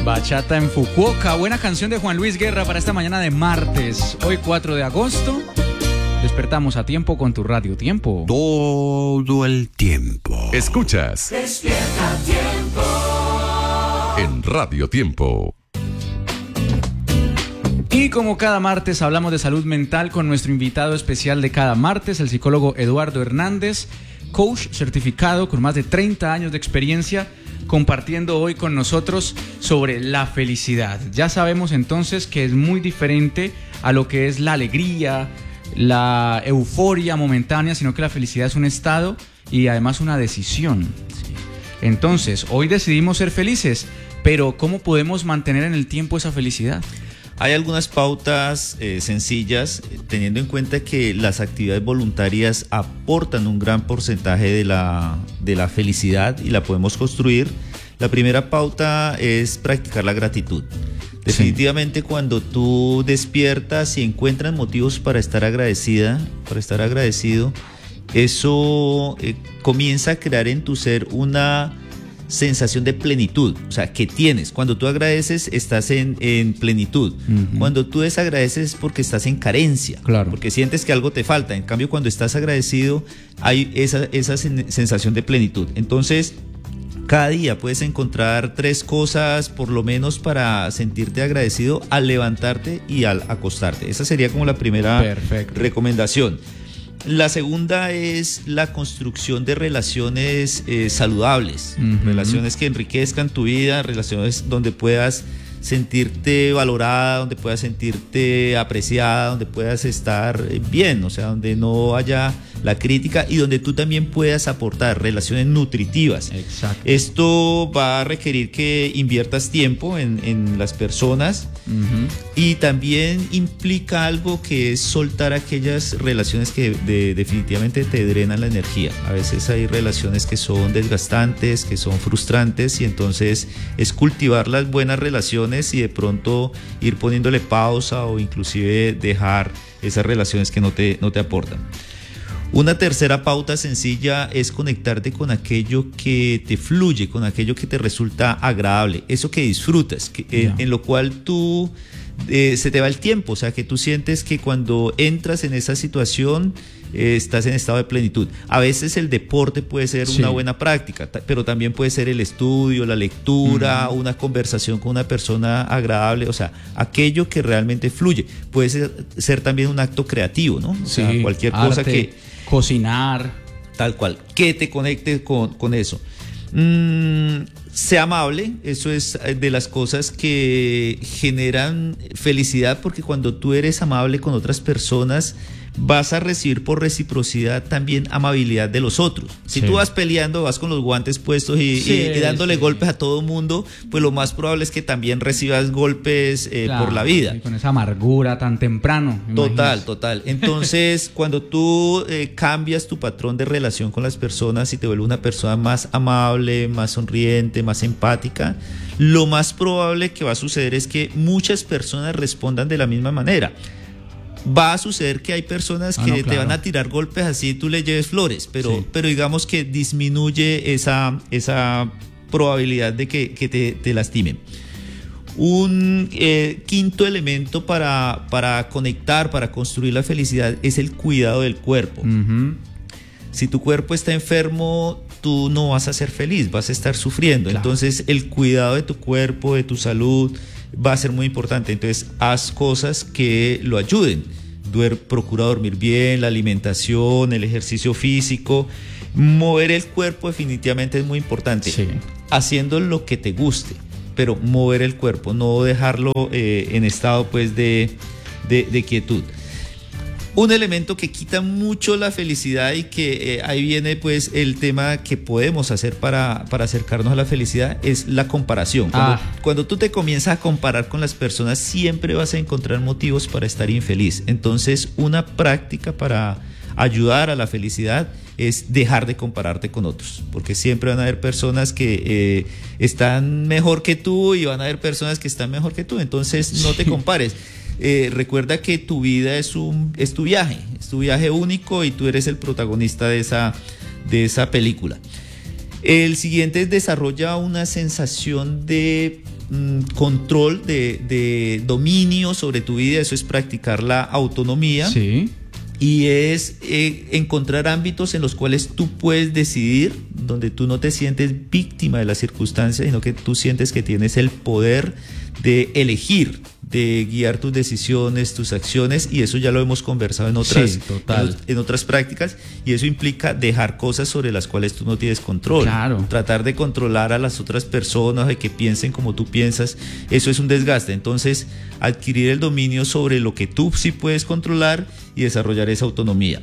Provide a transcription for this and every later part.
Bachata en Fukuoka, buena canción de Juan Luis Guerra para esta mañana de martes, hoy 4 de agosto. Despertamos a tiempo con tu Radio Tiempo. Todo el tiempo. Escuchas Despierta Tiempo en Radio Tiempo. Y como cada martes hablamos de salud mental con nuestro invitado especial de cada martes, el psicólogo Eduardo Hernández, coach certificado con más de 30 años de experiencia, compartiendo hoy con nosotros sobre la felicidad. Ya sabemos entonces que es muy diferente a lo que es la alegría, la euforia momentánea, sino que la felicidad es un estado y además una decisión. Entonces, hoy decidimos ser felices, pero ¿cómo podemos mantener en el tiempo esa felicidad? Hay algunas pautas sencillas, teniendo en cuenta que las actividades voluntarias aportan un gran porcentaje de la felicidad y la podemos construir. La primera pauta es practicar la gratitud. Definitivamente, cuando tú despiertas y encuentras motivos para estar agradecido, eso comienza a crear en tu ser una sensación de plenitud, o sea, que tienes. Cuando tú agradeces, estás en plenitud. Uh-huh. Cuando tú desagradeces es porque estás en carencia, claro, porque sientes que algo te falta. En cambio, cuando estás agradecido, hay esa sensación de plenitud. Entonces, cada día puedes encontrar 3 cosas, por lo menos, para sentirte agradecido al levantarte y al acostarte. Esa sería como la primera recomendación. La segunda es la construcción de relaciones saludables, relaciones que enriquezcan tu vida, relaciones donde puedas sentirte valorada, donde puedas sentirte apreciada, donde puedas estar bien, o sea, donde no haya la crítica y donde tú también puedas aportar relaciones nutritivas. Exacto. Esto va a requerir que inviertas tiempo en las personas, y también implica algo que es soltar aquellas relaciones que definitivamente te drenan la energía. A veces hay relaciones que son desgastantes, que son frustrantes, y entonces es cultivar las buenas relaciones y de pronto ir poniéndole pausa o inclusive dejar esas relaciones que no te aportan. Una tercera pauta sencilla es conectarte con aquello que te fluye, con aquello que te resulta agradable, eso que disfrutas, en lo cual tú se te va el tiempo, o sea, que tú sientes que cuando entras en esa situación estás en estado de plenitud. A veces el deporte puede ser una buena práctica, pero también puede ser el estudio, la lectura, una conversación con una persona agradable, o sea, aquello que realmente fluye. Puede ser también un acto creativo, ¿no? O sea, cualquier cosa que... Cocinar. Tal cual, que te conecte con eso. Sea amable, eso es de las cosas que generan felicidad, porque cuando tú eres amable con otras personas, vas a recibir por reciprocidad también amabilidad de los otros. Si tú vas peleando, vas con los guantes puestos y dándole golpes a todo mundo, pues lo más probable es que también recibas golpes por la vida. Y con esa amargura tan temprano. Total. Entonces, cuando tú cambias tu patrón de relación con las personas y te vuelves una persona más amable, más sonriente, más empática, lo más probable que va a suceder es que muchas personas respondan de la misma manera. Va a suceder que hay personas que te van a tirar golpes así tú le lleves flores, pero digamos que disminuye esa probabilidad de que te lastimen. Un quinto elemento para conectar, para construir la felicidad es el cuidado del cuerpo. Si tu cuerpo está enfermo, tú no vas a ser feliz, vas a estar sufriendo. Entonces, el cuidado de tu cuerpo, de tu salud, va a ser muy importante. Entonces, haz cosas que lo ayuden. Procura dormir bien, la alimentación, el ejercicio físico. Mover el cuerpo definitivamente es muy importante. Haciendo lo que te guste, pero mover el cuerpo, no dejarlo en estado pues de quietud. Un elemento que quita mucho la felicidad y que ahí viene pues el tema que podemos hacer para acercarnos a la felicidad es la comparación. Cuando tú te comienzas a comparar con las personas, siempre vas a encontrar motivos para estar infeliz. Entonces, una práctica para ayudar a la felicidad es dejar de compararte con otros, porque siempre van a haber personas que están mejor que tú y van a haber personas que están mejor que tú. Entonces, no te compares. Recuerda que tu vida es tu viaje único y tú eres el protagonista de esa película. El siguiente es desarrolla una sensación de control, de dominio sobre tu vida. Eso es practicar la autonomía. Sí. Y es encontrar ámbitos en los cuales tú puedes decidir, donde tú no te sientes víctima de las circunstancias, sino que tú sientes que tienes el poder de elegir, de guiar tus decisiones, tus acciones, y eso ya lo hemos conversado en otras prácticas, y eso implica dejar cosas sobre las cuales tú no tienes control. Claro. Tratar de controlar a las otras personas, de que piensen como tú piensas, eso es un desgaste. Entonces, adquirir el dominio sobre lo que tú sí puedes controlar y desarrollar esa autonomía.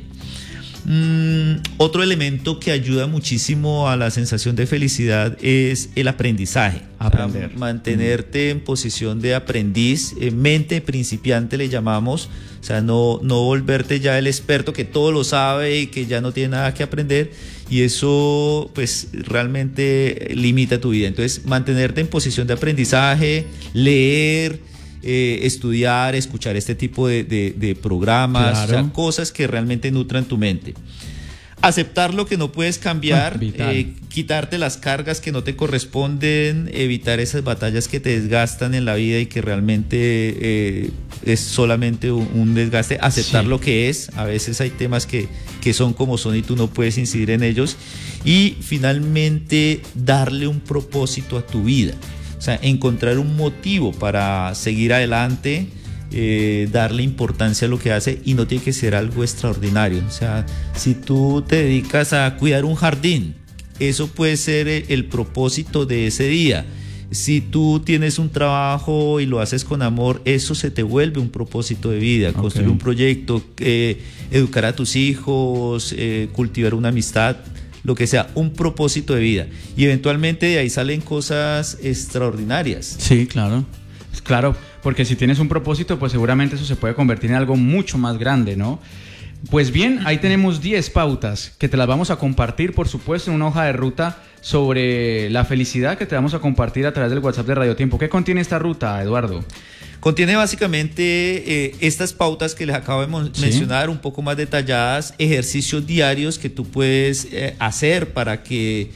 Otro elemento que ayuda muchísimo a la sensación de felicidad es el aprendizaje. Aprender. Mantenerte en posición de aprendiz, mente principiante le llamamos, o sea, no volverte ya el experto que todo lo sabe y que ya no tiene nada que aprender, y eso pues realmente limita tu vida. Entonces, mantenerte en posición de aprendizaje, leer, estudiar, escuchar este tipo de programas, claro. O sea, cosas que realmente nutran tu mente. Aceptar lo que no puedes cambiar, quitarte las cargas que no te corresponden, evitar esas batallas que te desgastan en la vida y que realmente es solamente un desgaste. Aceptar lo que es. A veces hay temas que son como son y tú no puedes incidir en ellos. Y finalmente, darle un propósito a tu vida. O sea, encontrar un motivo para seguir adelante, darle importancia a lo que hace, y no tiene que ser algo extraordinario. O sea, si tú te dedicas a cuidar un jardín, eso puede ser el propósito de ese día. Si tú tienes un trabajo y lo haces con amor, eso se te vuelve un propósito de vida. Okay. Construir un proyecto, educar a tus hijos, cultivar una amistad, lo que sea, un propósito de vida. Y eventualmente de ahí salen cosas extraordinarias. Sí, claro. Claro, porque si tienes un propósito, pues seguramente eso se puede convertir en algo mucho más grande, ¿no? Pues bien, ahí tenemos 10 pautas que te las vamos a compartir, por supuesto, en una hoja de ruta sobre la felicidad que te vamos a compartir a través del WhatsApp de Radio Tiempo. ¿Qué contiene esta ruta, Eduardo? Contiene básicamente estas pautas que les acabo de mencionar, un poco más detalladas, ejercicios diarios que tú puedes hacer para que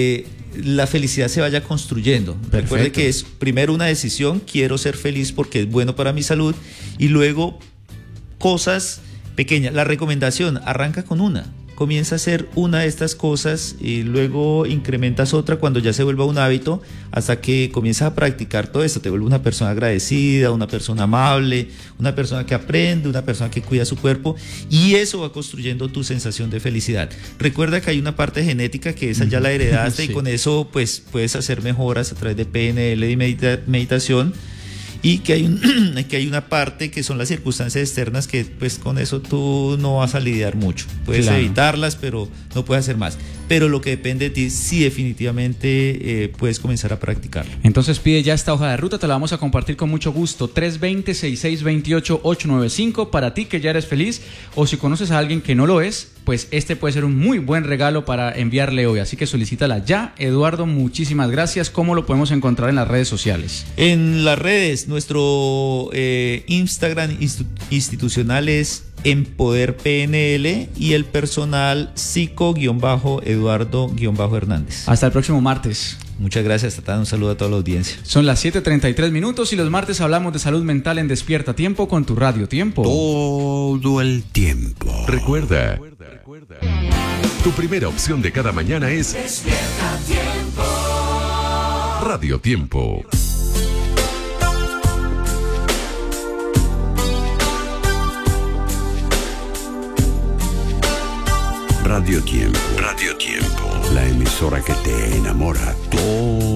la felicidad se vaya construyendo. Perfecto. Recuerde que es primero una decisión, quiero ser feliz porque es bueno para mi salud, y luego cosas pequeñas. La recomendación, arranca con una. Comienza a hacer una de estas cosas y luego incrementas otra cuando ya se vuelva un hábito, hasta que comienzas a practicar todo esto. Te vuelve una persona agradecida, una persona amable, una persona que aprende, una persona que cuida su cuerpo, y eso va construyendo tu sensación de felicidad. Recuerda que hay una parte genética que esa ya la heredaste, sí. Y con eso pues puedes hacer mejoras a través de PNL y meditación. Y que hay una parte que son las circunstancias externas que pues con eso tú no vas a lidiar mucho. Puedes evitarlas, pero no puedes hacer más. Pero lo que depende de ti, sí definitivamente puedes comenzar a practicarlo. Entonces pide ya esta hoja de ruta, te la vamos a compartir con mucho gusto. 320-6628-895 para ti que ya eres feliz, o si conoces a alguien que no lo es, pues este puede ser un muy buen regalo para enviarle hoy. Así que solicítala ya. Eduardo, muchísimas gracias. ¿Cómo lo podemos encontrar en las redes sociales? En las redes, nuestro Instagram institucional es EmpoderPNL y el personal psico-eduardo-hernández. Hasta el próximo martes. Muchas gracias, Tatán. Un saludo a toda la audiencia. Son las 7:33 y los martes hablamos de salud mental en Despierta Tiempo con tu Radio Tiempo. Todo el tiempo. Recuerda, tu primera opción de cada mañana es Despierta Tiempo. Radio Tiempo. Radio Tiempo. Radio Tiempo. La emisora que te enamora todo